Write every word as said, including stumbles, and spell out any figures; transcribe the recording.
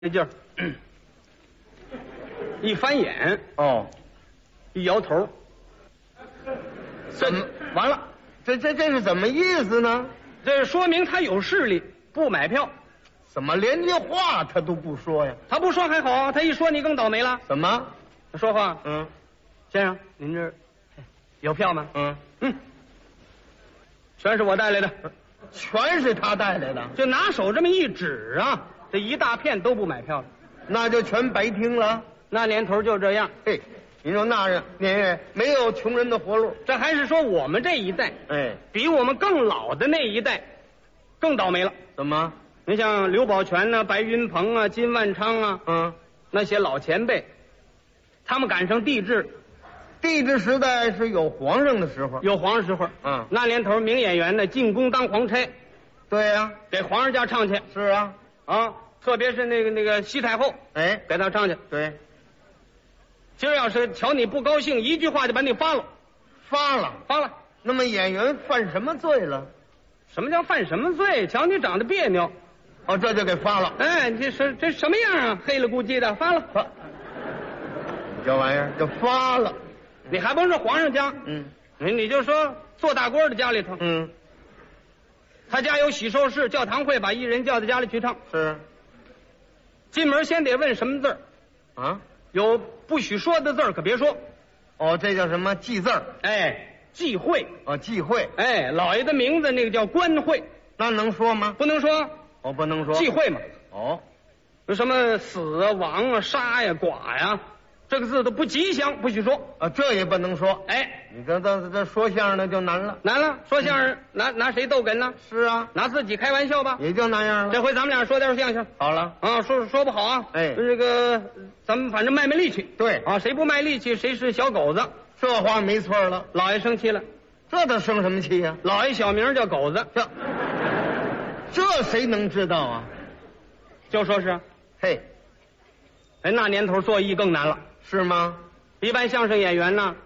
这劲儿，一翻眼， 哦， 一摇头， 怎么完了？这这这是怎么意思呢？ 这说明他有势力，不买票。 怎么连句话他都不说呀？ 他不说还好，他一说你更倒霉了。 怎么？ 他说话， 嗯先生，您这儿有票吗？ 嗯， 嗯，全是我带来的， 全是他带来的， 就拿手这么一指啊，这一大片都不买票了。 那就全白听了。 那年头就这样， 嘿，您说那样年月没有穷人的活路。 这还是说我们这一代哎， 比我们更老的那一代更倒霉了。 怎么？ 你像刘宝全呐、白云鹏啊、金万昌啊， 嗯， 那些老前辈，他们赶上帝制， 帝制时代是有皇上的时候。 有皇上时候， 嗯那年头名演员呢进宫当皇差， 对呀、 给皇上家唱去是啊。 啊，特别是那个那个西太后， 哎， 给他唱去。 对， 今儿要是瞧你不高兴，一句话就把你发了， 发了。 发了。 那么演员犯什么罪了？ 什么叫犯什么罪？瞧你长得别扭， 哦，这就给发了。 哎，这是这什么样啊？黑了咕叽的，发了。 发，这玩意儿就发了。 你还甭说皇上家， 嗯你你就说做大官的家里头， 嗯， 他家有喜寿事，教堂会把艺人叫到家里去唱。 是进门先得问什么字儿， 啊。 有不许说的字儿可别说。 哦，这叫什么忌字儿？ 哎，忌讳。 哦，忌讳。 哎，老爷的名字那个叫官讳， 那能说吗？ 不能说哦，不能说。 忌讳嘛。 哦， 有什么死啊、亡啊、杀呀、剐呀，这个字都不吉祥，不许说。 啊，这也不能说。 哎， 你这这这说相声的就难了。 难了，说相声、拿拿谁逗哏呢？ 是啊， 拿自己开玩笑吧。 也就那样了。 这回咱们俩说点相声好了。 啊，说说不好啊。 哎这个咱们反正卖卖力气。 对啊，谁不卖力气，谁是小狗子。 这话没错了。 老爷生气了， 这他生什么气呀、 老爷小名叫狗子， 这这谁能知道啊？ 就说是， 嘿， 哎，那年头做艺更难了。 是吗？ 一般相声演员呢，